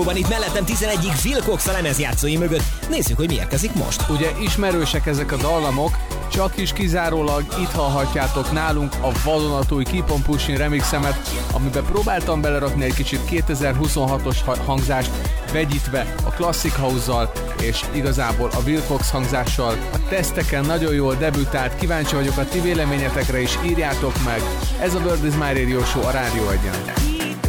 Itt mellettem 11-ig Phil Cox a lemezjátszói mögött. Nézzük, hogy mi érkezik most. Ugye ismerősek ezek a dallamok, csak is kizárólag itt hallhatjátok nálunk a vadonatúj Keep on Pushing remixemet, amiben próbáltam belerakni egy kicsit 2026-os hangzást, vegyítve a Classic House-zal és igazából a Will Cox hangzással. A teszteken nagyon jól debütált, kíváncsi vagyok a ti véleményetekre, és írjátok meg. Ez a World is My Radio Show a Rádió Egyen.